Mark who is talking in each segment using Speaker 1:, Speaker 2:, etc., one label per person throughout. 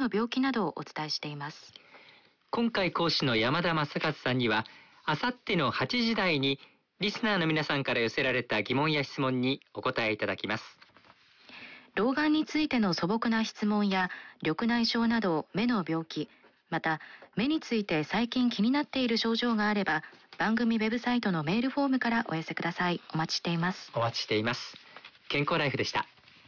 Speaker 1: の病気などをお伝えしています。
Speaker 2: 今回講師の山田正和さんには、あさっての8時台にリスナーの皆さんから寄せられた疑問や質問にお答えいただきます。
Speaker 1: 老眼についての素朴な質問や緑内障など目の病気、また目について最近気になっている症状があれば、番組ウェブサイトのメールフォームからお寄せください。お待ちしています。
Speaker 2: お待ちしています。健康ライフでした。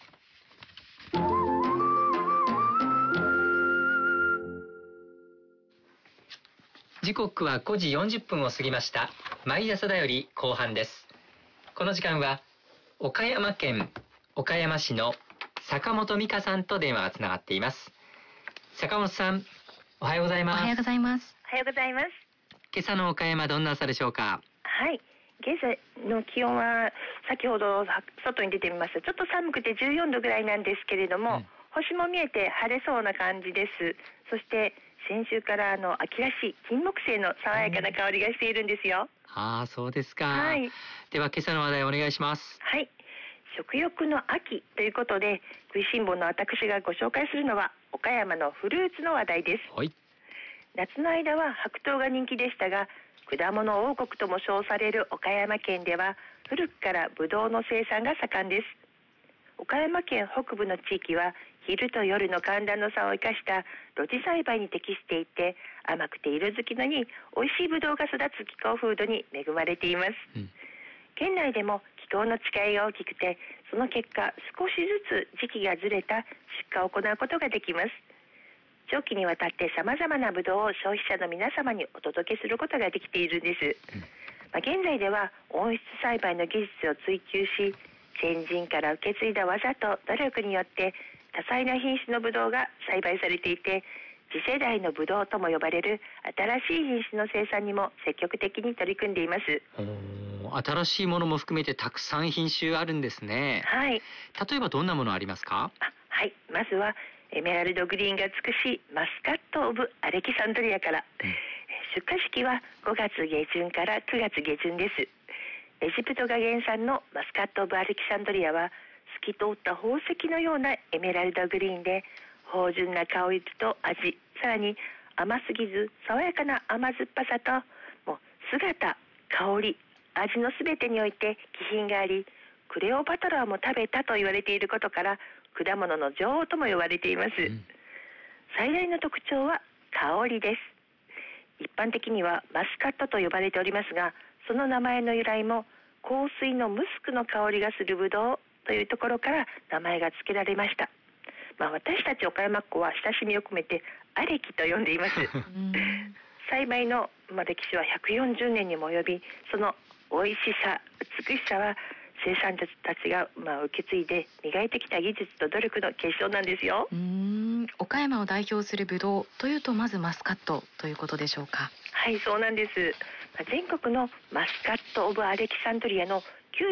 Speaker 2: 時刻は5時40分を過ぎました。毎朝だより後半です。この時間は岡山県岡山市の坂本美香さんと電話がつながっています。坂本さん、おはようございます。
Speaker 1: おはようございます。
Speaker 3: おはようございます。
Speaker 2: 今朝の岡山、どんな朝でしょうか？
Speaker 3: はい、現在の気温は先ほど外に出てみました。ちょっと寒くて14度ぐらいなんですけれども、星も見えて晴れそうな感じです。そして先週から秋らしい金木犀の爽やかな香りがしているんですよ。
Speaker 2: ああ、そうですか。
Speaker 3: はい。
Speaker 2: では今朝の話題お願いします。
Speaker 3: はい。食欲の秋ということで、食いしん坊の私がご紹介するのは岡山のフルーツの話題です。
Speaker 2: はい。
Speaker 3: 夏の間は白桃が人気でしたが、果物王国とも称される岡山県では古くからブドウの生産が盛んです。岡山県北部の地域は昼と夜の寒暖の差を生かした露地栽培に適していて、甘くて色づきのに美味しいブドウが育つ気候風土に恵まれています。県内でも気候の違いが大きくて、その結果少しずつ時期がずれた出荷を行うことができます。長期にわたって様々なブドウを消費者の皆様にお届けすることができているんです。現在では温室栽培の技術を追求し、先人から受け継いだ技と努力によって多彩な品種のブドウが栽培されていて、次世代のブドウとも呼ばれる新しい品種の生産にも積極的に取り組んでいます。
Speaker 2: 新しいものも含めてたくさん品種あるんですね。
Speaker 3: はい。
Speaker 2: 例えばどんなものありますか？
Speaker 3: はい。まずはエメラルドグリーンが美しいマスカット・オブ・アレキサンドリアから、出荷時期は5月下旬から9月下旬です。エジプトが原産のマスカット・オブ・アレキサンドリアは透き通った宝石のようなエメラルドグリーンで、芳醇な香りと味、さらに甘すぎず爽やかな甘酸っぱさと、もう姿、香り、味のすべてにおいて気品があり、クレオパトラも食べたと言われていることから果物の女王とも呼ばれています。最大の特徴は香りです。一般的にはマスカットと呼ばれておりますが、その名前の由来も香水のムスクの香りがするブドウというところから名前が付けられました。私たち岡山っ子は親しみを込めてアレキと呼んでいます。栽培の歴史は140年にも及び、その美味しさ、美しさは生産者たちが受け継いで磨いてきた技術と努力の結晶なんですよ。
Speaker 1: 岡山を代表するブドウというとまずマスカットということでしょうか？
Speaker 3: はい、そうなんです。全国のマスカット・オブ・アレキサンドリアの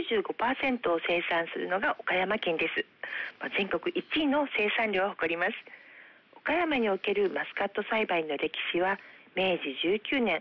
Speaker 3: 95% を生産するのが岡山県です。全国1位の生産量を誇ります。岡山におけるマスカット栽培の歴史は明治19年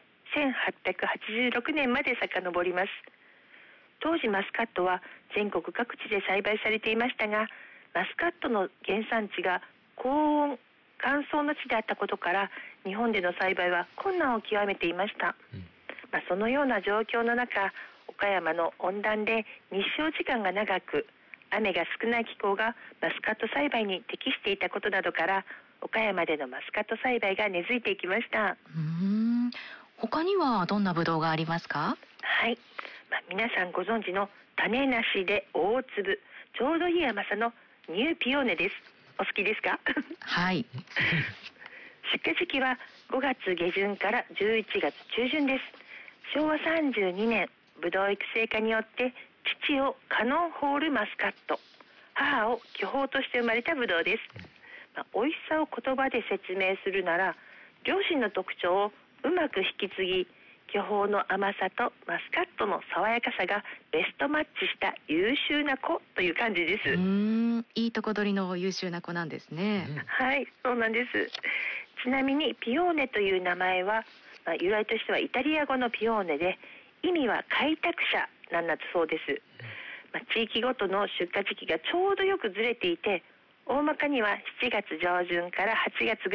Speaker 3: 1886年まで遡ります。当時マスカットは全国各地で栽培されていましたが、マスカットの原産地が高温乾燥の地であったことから日本での栽培は困難を極めていました。そのような状況の中、岡山の温暖で日照時間が長く雨が少ない気候がマスカット栽培に適していたことなどから、岡山でのマスカット栽培が根付いていきました。
Speaker 1: 他にはどんなブドウがありますか？
Speaker 3: はい、皆さんご存知の種なしで大粒、ちょうどいい甘さのニューピオーネです。お好きですか？
Speaker 1: はい。
Speaker 3: 出荷時期は5月下旬から11月中旬です。昭和32年、ブドウ育成家によって父をカノンホールマスカット、母を巨峰として生まれたブドウです。美味しさを言葉で説明するなら、両親の特徴をうまく引き継ぎ、巨峰の甘さとマスカットの爽やかさがベストマッチした優秀な子という感じです。
Speaker 1: いいとこ取りの優秀な子なんですね。
Speaker 3: はい、そうなんです。ちなみにピオーネという名前は、由来としてはイタリア語のピオーネで、意味は開拓者なんだそうです。地域ごとの出荷時期がちょうどよくずれていて、大まかには7月上旬から8月ぐらい